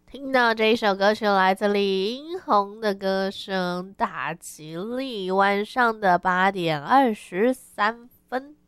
听到这一首歌曲来自李英宏的歌声《大吉利》，晚上的8:23。